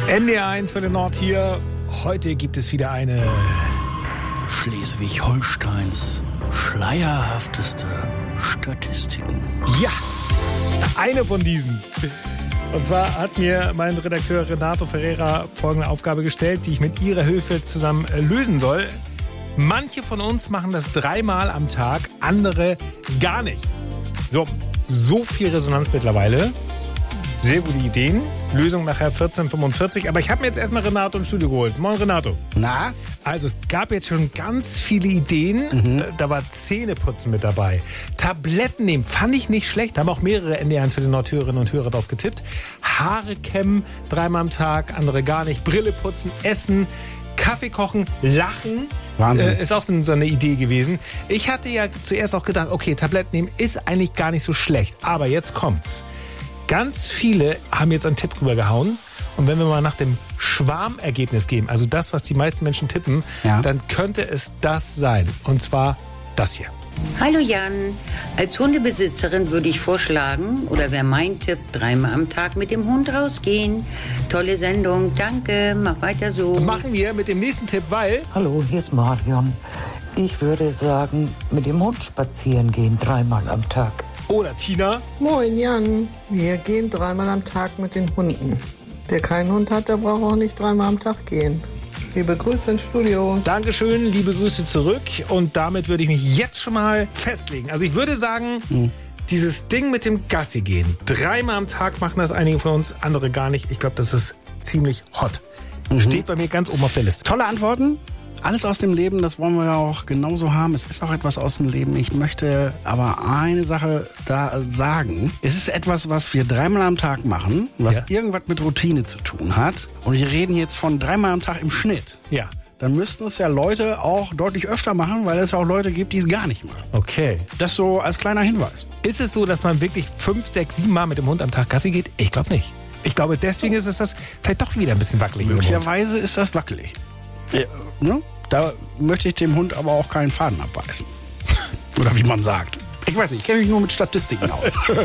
NDR1 für den Nord hier. Heute gibt es wieder eine Schleswig-Holsteins schleierhafteste Statistiken. Ja, eine von diesen. Und zwar hat mir mein Redakteur Renato Ferreira folgende Aufgabe gestellt, die ich mit Ihrer Hilfe zusammen lösen soll. Manche von uns machen das 3-mal am Tag, andere gar nicht. So viel Resonanz mittlerweile. Sehr gute Ideen. Lösung nachher 14:45. Aber ich habe mir jetzt erstmal Renato ins Studio geholt. Moin Renato. Na? Also es gab jetzt schon ganz viele Ideen. Da war Zähneputzen mit dabei. Tabletten nehmen, fand ich nicht schlecht. Da haben auch mehrere NDR1 für die Nordhörerinnen und Hörer drauf getippt. Haare kämmen 3-mal am Tag, andere gar nicht. Brille putzen, essen, Kaffee kochen, lachen. Wahnsinn. Ist auch so eine Idee gewesen. Ich hatte ja zuerst auch gedacht, okay, Tabletten nehmen ist eigentlich gar nicht so schlecht. Aber jetzt kommt's. Ganz viele haben jetzt einen Tipp rübergehauen. Und wenn wir mal nach dem Schwarmergebnis gehen, also das, was die meisten Menschen tippen, dann könnte es das sein. Und zwar das hier. Hallo Jan, als Hundebesitzerin würde ich vorschlagen, oder wäre mein Tipp, 3-mal am Tag mit dem Hund rausgehen. Tolle Sendung, danke, mach weiter so. Machen wir mit dem nächsten Tipp, weil... Hallo, hier ist Marion. Ich würde sagen, mit dem Hund spazieren gehen 3-mal am Tag. Oder Tina. Moin Jan, wir gehen 3-mal am Tag mit den Hunden. Wer keinen Hund hat, der braucht auch nicht 3-mal am Tag gehen. Liebe Grüße ins Studio. Dankeschön, liebe Grüße zurück. Und damit würde ich mich jetzt schon mal festlegen. Also ich würde sagen, dieses Ding mit dem Gassi gehen, 3-mal am Tag machen das einige von uns, andere gar nicht. Ich glaube, das ist ziemlich hot. Steht bei mir ganz oben auf der Liste. Tolle Antworten. Alles aus dem Leben, das wollen wir ja auch genauso haben. Es ist auch etwas aus dem Leben. Ich möchte aber eine Sache da sagen. Es ist etwas, was wir 3-mal am Tag machen, was irgendwas mit Routine zu tun hat. Und wir reden jetzt von 3-mal am Tag im Schnitt. Ja. Dann müssten es ja Leute auch deutlich öfter machen, weil es ja auch Leute gibt, die es gar nicht machen. Okay. Das so als kleiner Hinweis. Ist es so, dass man wirklich 5, 6, 7 Mal mit dem Hund am Tag Gassi geht? Ich glaube nicht. Ich glaube, deswegen ist es das vielleicht doch wieder ein bisschen wackelig. Möglicherweise ist das wackelig. Ja, ne? Da möchte ich dem Hund aber auch keinen Faden abbeißen. Oder wie man sagt. Ich weiß nicht, ich kenne mich nur mit Statistiken aus.